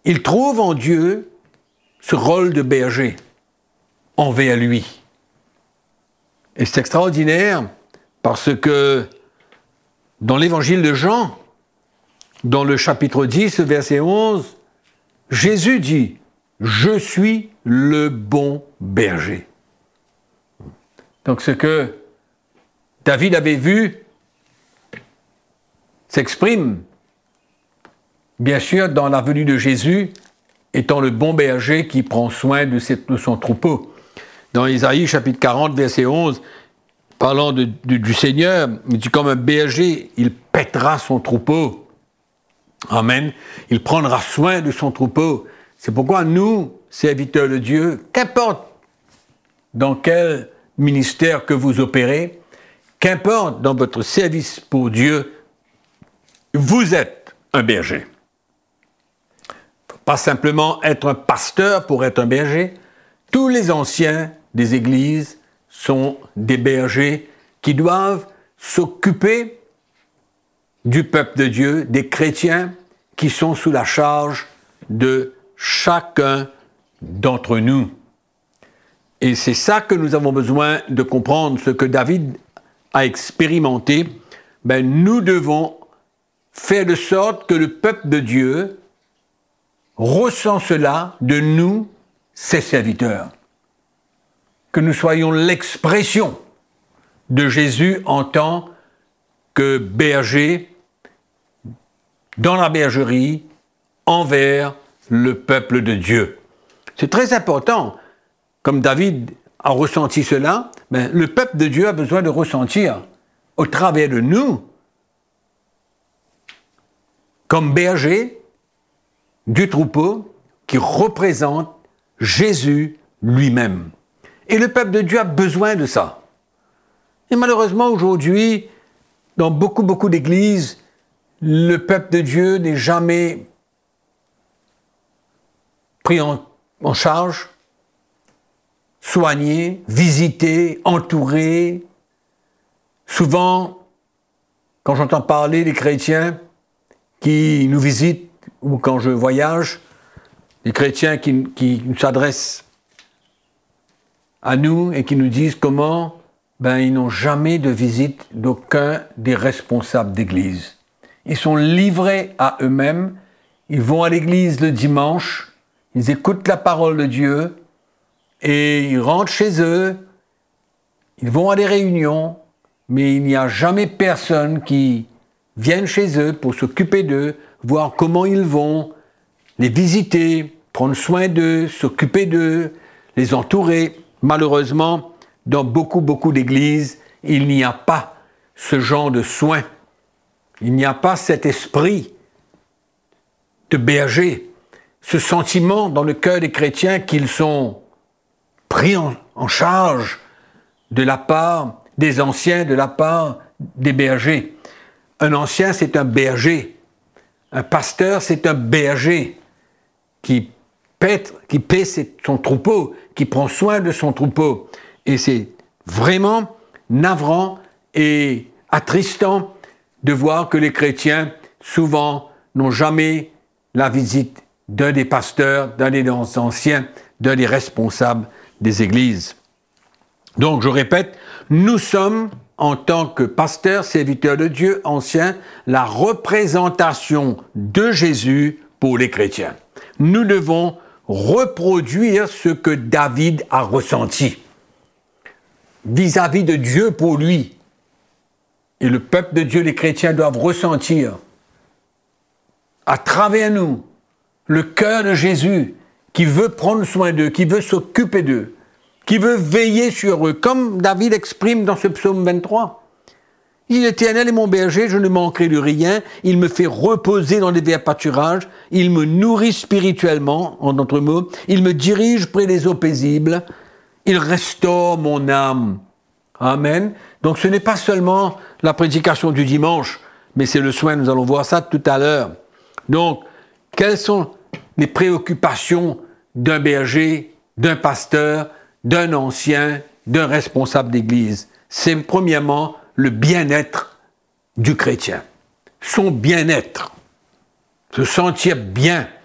il trouve en Dieu ce rôle de berger envers lui. Et c'est extraordinaire parce que dans l'évangile de Jean, dans le chapitre 10, verset 11, Jésus dit « Je suis le bon berger ». Donc ce que David avait vu s'exprime, bien sûr, dans la venue de Jésus, étant le bon berger qui prend soin de son troupeau. Dans Isaïe, chapitre 40, verset 11, parlant du Seigneur, il dit « Comme un berger, il paîtra son troupeau. » Amen. Il prendra soin de son troupeau. C'est pourquoi nous, serviteurs de Dieu, qu'importe dans quel ministère que vous opérez, qu'importe dans votre service pour Dieu, vous êtes un berger. Il ne faut pas simplement être un pasteur pour être un berger. Tous les anciens des églises sont des bergers qui doivent s'occuper du peuple de Dieu, des chrétiens qui sont sous la charge de chacun d'entre nous. Et c'est ça que nous avons besoin de comprendre, ce que David a expérimenté. Nous devons faire de sorte que le peuple de Dieu ressent cela de nous, ses serviteurs. Que nous soyons l'expression de Jésus en tant que berger dans la bergerie envers le peuple de Dieu. C'est très important. Comme David a ressenti cela, le peuple de Dieu a besoin de ressentir au travers de nous, comme berger du troupeau qui représente Jésus lui-même. Et le peuple de Dieu a besoin de ça. Et malheureusement, aujourd'hui, dans beaucoup d'églises, le peuple de Dieu n'est jamais pris en charge, soigné, visité, entouré. Souvent, quand j'entends parler des chrétiens qui nous visitent, ou quand je voyage, des chrétiens qui s'adressent à nous et qui nous disent comment ils n'ont jamais de visite d'aucun des responsables d'église. Ils sont livrés à eux-mêmes, ils vont à l'église le dimanche, ils écoutent la parole de Dieu et ils rentrent chez eux, ils vont à des réunions, mais il n'y a jamais personne qui vienne chez eux pour s'occuper d'eux, voir comment ils vont, les visiter, prendre soin d'eux, s'occuper d'eux, les entourer. Malheureusement, dans beaucoup d'églises, il n'y a pas ce genre de soins. Il n'y a pas cet esprit de berger, ce sentiment dans le cœur des chrétiens qu'ils sont pris en charge de la part des anciens, de la part des bergers. Un ancien, c'est un berger. Un pasteur, c'est un berger qui paie son troupeau, qui prend soin de son troupeau. Et c'est vraiment navrant et attristant de voir que les chrétiens, souvent, n'ont jamais la visite d'un des pasteurs, d'un des anciens, d'un des responsables des églises. Donc, je répète, nous sommes, en tant que pasteurs, serviteurs de Dieu, anciens, la représentation de Jésus pour les chrétiens. Nous devons reproduire ce que David a ressenti vis-à-vis de Dieu pour lui. Et le peuple de Dieu, les chrétiens, doivent ressentir à travers nous le cœur de Jésus qui veut prendre soin d'eux, qui veut s'occuper d'eux, qui veut veiller sur eux, comme David exprime dans ce psaume 23. « L'Éternel est mon berger, je ne manquerai de rien. Il me fait reposer dans les verts pâturages. Il me nourrit spirituellement, en d'autres mots. Il me dirige près des eaux paisibles. Il restaure mon âme. » Amen. Donc ce n'est pas seulement la prédication du dimanche, mais c'est le soin, nous allons voir ça tout à l'heure. Donc, quelles sont les préoccupations d'un berger, d'un pasteur, d'un ancien, d'un responsable d'église? C'est premièrement le bien-être du chrétien. Son bien-être. Se sentir bien